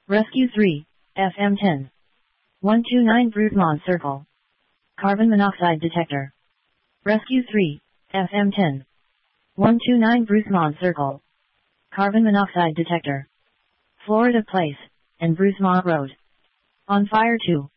Rescue 3, FM10. 129 Broodmont Circle. Carbon monoxide detector. Rescue 3, FM10. 129 Broodmont Circle. Carbon monoxide detector. Florida Place, and Brucemont Road. On fire 2.